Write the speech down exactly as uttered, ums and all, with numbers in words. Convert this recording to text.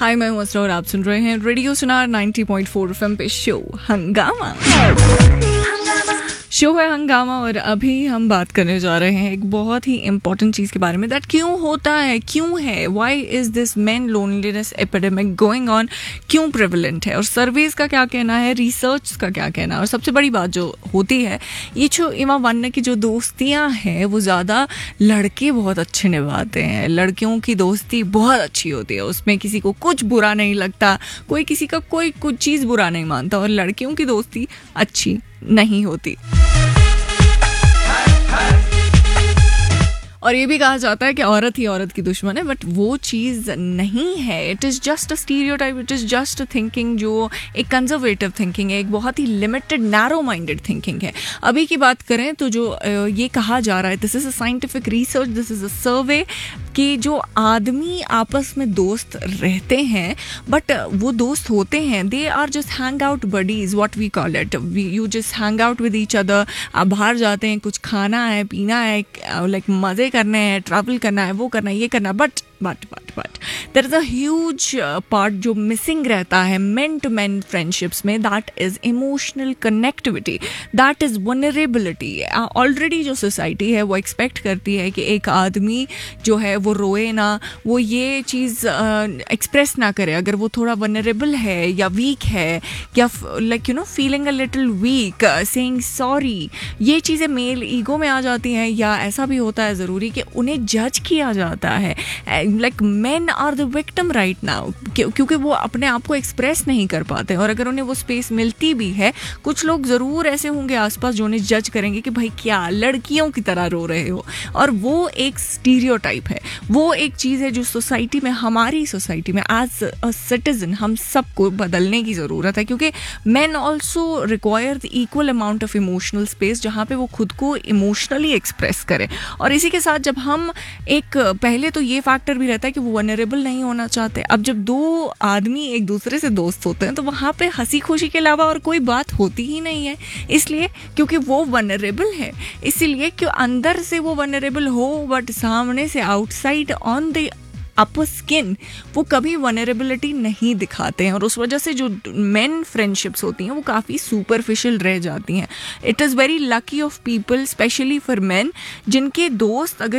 हाय, मैं हूं असरा और आप सुन रहे हैं रेडियो सुनार नाइंटी पॉइंट फोर एफएम पे शो हंगामा। शो है हंगामा और अभी हम बात करने जा रहे हैं एक बहुत ही इंपॉर्टेंट चीज़ के बारे में, दैट क्यों होता है, क्यों है, why is this main loneliness epidemic going on, क्यों प्रेवलेंट है और सर्वेज का क्या कहना है, रिसर्च का क्या कहना है। और सबसे बड़ी बात जो होती है, ये जो इमा वन की जो दोस्तियां हैं वो ज़्यादा लड़के बहुत अच्छे निभाते हैं। लड़कियों की दोस्ती बहुत अच्छी होती है, उसमें किसी को कुछ बुरा नहीं लगता, कोई किसी का कोई कुछ चीज़ बुरा नहीं मानता, और लड़कियों की दोस्ती अच्छी नहीं होती। और ये भी कहा जाता है कि औरत ही औरत की दुश्मन है, बट वो चीज़ नहीं है। It is just a stereotype, it is just a thinking जो एक कंजर्वेटिव थिंकिंग है, एक बहुत ही लिमिटेड नैरो माइंडेड थिंकिंग है। अभी की बात करें तो जो ये कहा जा रहा है, this is a scientific research, this is a सर्वे, कि जो आदमी आपस में दोस्त रहते हैं, बट वो दोस्त होते हैं, they are just hang out buddies, what we call it, you just hang out with each other. आप बाहर जाते हैं, कुछ खाना है, पीना है, लाइक मज़े करने हैं, ट्रैवल करना है, वो करना है, ये करना, but but but but there is a huge part जो मिसिंग रहता है मेन टू मेन फ्रेंडशिप्स में, that is emotional connectivity, that is vulnerability. Already जो सोसाइटी है वो एक्सपेक्ट करती है कि एक आदमी जो है वो रोए ना, वो ये चीज़ एक्सप्रेस ना करे अगर वो थोड़ा वनरेबल है या वीक है, या like you know feeling a little week, saying sorry. ये चीज़ें मेल ईगो में आ जाती हैं, या ऐसा भी होता है ज़रूरी कि उन्हें जज किया जाता है, like men are the victim right now, क्योंकि वो अपने आप को एक्सप्रेस नहीं कर पाते। और अगर उन्हें वो स्पेस मिलती भी है, कुछ लोग ज़रूर ऐसे होंगे आसपास जो उन्हें जज करेंगे कि भाई क्या लड़कियों की तरह रो रहे हो। और वो एक स्टीरियोटाइप है, वो एक चीज़ है जो सोसाइटी में, हमारी सोसाइटी में एज अ सिटीजन हम सबको बदलने की ज़रूरत है, क्योंकि man also require the equal amount of emotional space जहाँ पे वो खुद को इमोशनली एक्सप्रेस करें। और इसी के साथ जब हम एक, पहले तो ये फैक्टर भी रहता है कि वो वनरेबल नहीं होना चाहते। अब जब दो आदमी एक दूसरे से दोस्त होते हैं तो वहाँ पे हंसी खुशी के अलावा और कोई बात होती ही नहीं है, इसलिए क्योंकि वो वनरेबल है, इसीलिए क्यों अंदर से वो वनरेबल हो, बट सामने से outside on the upper skin वो कभी वनरेबिलिटी नहीं दिखाते हैं, और उस वजह से जो मेन फ्रेंडशिप्स होती हैं वो काफ़ी सुपरफिशियल रह जाती हैं। It is very lucky of people, specially for main, जिनके दोस्त अगर